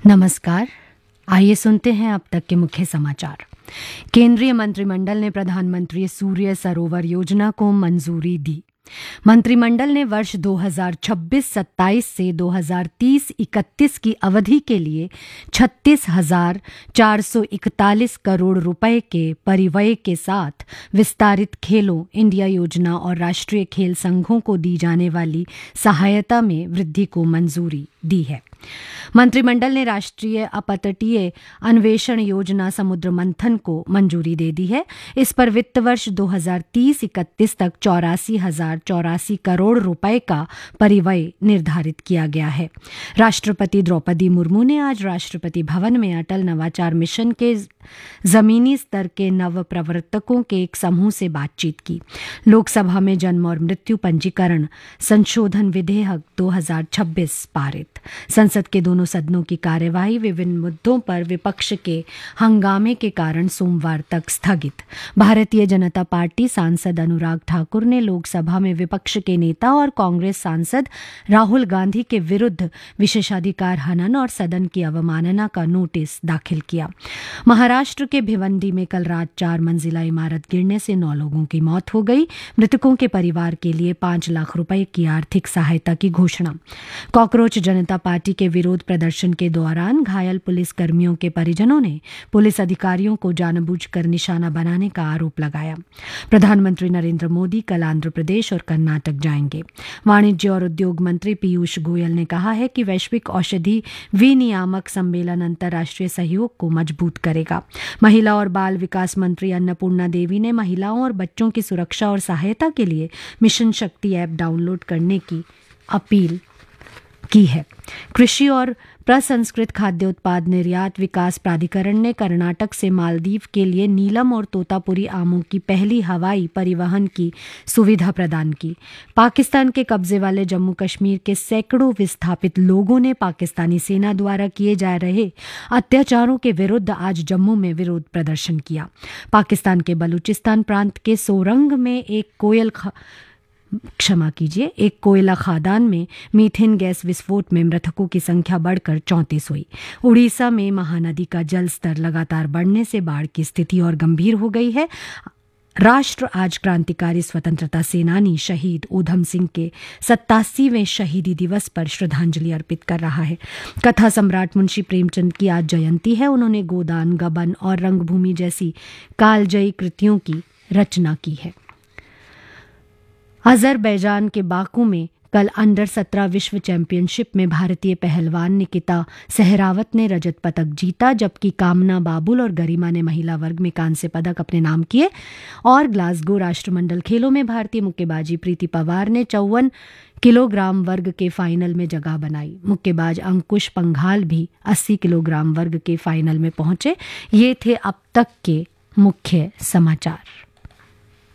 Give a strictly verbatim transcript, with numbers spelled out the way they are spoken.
नमस्कार। आइए सुनते हैं अब तक के मुख्य समाचार। केंद्रीय मंत्रिमंडल ने प्रधानमंत्री सूर्य सरोवर योजना को मंजूरी दी। मंत्रिमंडल ने वर्ष दो हज़ार छब्बीस सत्ताईस से दो हज़ार तीस इकतीस की अवधि के लिए छत्तीस हजार चार सौ इकतालीस करोड़ रुपए के परिव्यय के साथ विस्तारित खेलो इंडिया योजना और राष्ट्रीय खेल संघों को दी जाने वाली सहायता में वृद्धि को मंजूरी दी है। मंत्रिमंडल ने राष्ट्रीय अपतटीय अन्वेषण योजना समुद्र मंथन को मंजूरी दे दी है। इस पर वित्त वर्ष दो हज़ार तीस इकतीस तक चौरासी हजार चौरासी करोड़ रुपए का परिव्यय निर्धारित किया गया है। राष्ट्रपति द्रौपदी मुर्मू ने आज राष्ट्रपति भवन में अटल नवाचार मिशन के जमीनी स्तर के नव प्रवर्तकों के एक समूह से बातचीत की। लोकसभा में जन्म और मृत्यु पंजीकरण संशोधन विधेयक दो हज़ार छब्बीस पारित। संसद के दोनों सदनों की कार्यवाही विभिन्न मुद्दों पर विपक्ष के हंगामे के कारण सोमवार तक स्थगित। भारतीय जनता पार्टी सांसद अनुराग ठाकुर ने लोकसभा में विपक्ष के नेता और कांग्रेस सांसद राहुल गांधी के विरुद्ध विशेषाधिकार हनन और सदन की अवमानना का नोटिस दाखिल किया। महाराष्ट्र के भिवंडी में कल रात चार मंजिला इमारत गिरने से नौ लोगों की मौत हो गई। मृतकों के परिवार के लिए पांच लाख रुपए की आर्थिक सहायता की घोषणा। कॉकरोच जनता पार्टी के विरोध प्रदर्शन के दौरान घायल पुलिस कर्मियों के परिजनों ने पुलिस अधिकारियों को जानबूझकर निशाना बनाने का आरोप लगाया। प्रधानमंत्री नरेंद्र मोदी कल आंध्र प्रदेश और कर्नाटक जाएंगे। वाणिज्य और उद्योग मंत्री पीयूष गोयल ने कहा है कि वैश्विक औषधि विनियामक सम्मेलन अंतर्राष्ट्रीय सहयोग को मजबूत करेगा। महिला और बाल विकास मंत्री अन्नपूर्णा देवी ने महिलाओं और बच्चों की सुरक्षा और सहायता के लिए मिशन शक्ति ऐप डाउनलोड करने की अपील की है। कृषि और प्रसंस्कृत खाद्य उत्पाद निर्यात विकास प्राधिकरण ने कर्नाटक से मालदीव के लिए नीलम और तोतापुरी आमों की पहली हवाई परिवहन की सुविधा प्रदान की। पाकिस्तान के कब्जे वाले जम्मू कश्मीर के सैकड़ों विस्थापित लोगों ने पाकिस्तानी सेना द्वारा किए जा रहे अत्याचारों के विरुद्ध आज जम्मू में विरोध प्रदर्शन किया। पाकिस्तान के बलूचिस्तान प्रांत के सोरंग में एक कोयल ख... क्षमा कीजिए एक कोयला खादान में मीथेन गैस विस्फोट में मृतकों की संख्या बढ़कर चौंतीस हुई। उड़ीसा में महानदी का जल स्तर लगातार बढ़ने से बाढ़ की स्थिति और गंभीर हो गई है। राष्ट्र आज क्रांतिकारी स्वतंत्रता सेनानी शहीद ऊधम सिंह के सत्तासीवें शहीदी दिवस पर श्रद्धांजलि अर्पित कर रहा है। कथा सम्राट मुंशी प्रेमचंद की आज जयंती है। उन्होंने गोदान, गबन और रंगभूमि जैसी कालजयी कृतियों की रचना की है। अजरबैजान के बाकू में कल अंडर सत्रह विश्व चैंपियनशिप में भारतीय पहलवान निकिता सहरावत ने रजत पदक जीता, जबकि कामना बाबुल और गरिमा ने महिला वर्ग में कांस्य पदक अपने नाम किए। और ग्लासगो राष्ट्रमंडल खेलों में भारतीय मुक्केबाजी प्रीति पवार ने चौवन किलोग्राम वर्ग के फाइनल में जगह बनाई। मुक्केबाज अंकुश पंघाल भी अस्सी किलोग्राम वर्ग के फाइनल में पहुंचे। ये थे अब तक के मुख्य समाचार।